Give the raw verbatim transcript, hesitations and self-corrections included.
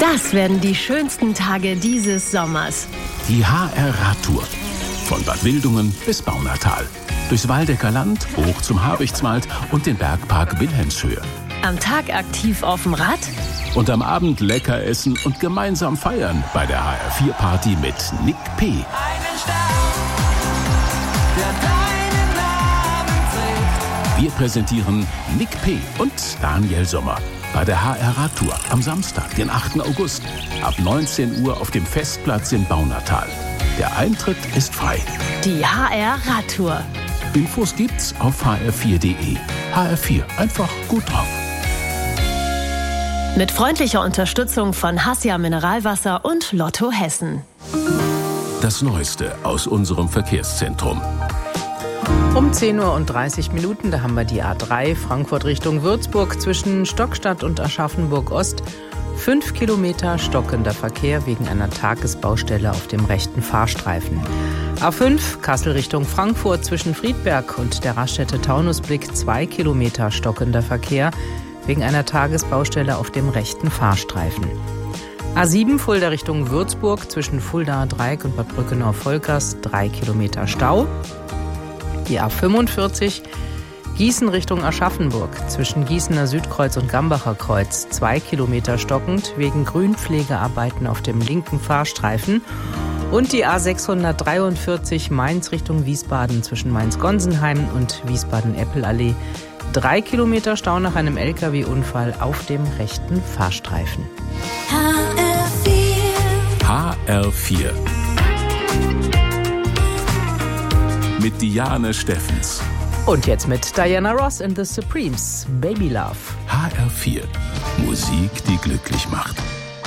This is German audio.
Das werden die schönsten Tage dieses Sommers. Die H R-Radtour. Von Bad Wildungen bis Baunatal. Durchs Waldecker Land, hoch zum Habichtswald und den Bergpark Wilhelmshöhe. Am Tag aktiv auf dem Rad. Und am Abend lecker essen und gemeinsam feiern bei der H R vier Party mit Nick P. Einen Stern, der deinen Namen trägt. Wir präsentieren Nick P. und Daniel Sommer bei der H R-Radtour am Samstag, den achten August, ab neunzehn Uhr auf dem Festplatz in Baunatal. Der Eintritt ist frei. Die H R-Radtour. Infos gibt's auf h r vier punkt de. H R vier, einfach gut drauf. Mit freundlicher Unterstützung von Hassia Mineralwasser und Lotto Hessen. Das Neueste aus unserem Verkehrszentrum. Um zehn Uhr und dreißig Minuten, da haben wir die A drei Frankfurt Richtung Würzburg zwischen Stockstadt und Aschaffenburg Ost. Fünf Kilometer stockender Verkehr wegen einer Tagesbaustelle auf dem rechten Fahrstreifen. A fünf Kassel Richtung Frankfurt zwischen Friedberg und der Raststätte Taunusblick. Zwei Kilometer stockender Verkehr wegen einer Tagesbaustelle auf dem rechten Fahrstreifen. A sieben Fulda Richtung Würzburg zwischen Fuldaer Dreieck und Bad Brückenau-Volkers. Drei Kilometer Stau. Die A fünfundvierzig Gießen Richtung Aschaffenburg zwischen Gießener Südkreuz und Gambacher Kreuz. Zwei Kilometer stockend wegen Grünpflegearbeiten auf dem linken Fahrstreifen. Und die A sechshundertdreiundvierzig Mainz Richtung Wiesbaden zwischen Mainz-Gonsenheim und Wiesbaden-Eppelallee. Drei Kilometer Stau nach einem L K W-Unfall auf dem rechten Fahrstreifen. H R vier. H R vier. Mit Diane Steffens. Und jetzt mit Diana Ross and the Supremes, Baby Love. H R vier. Musik, die glücklich macht.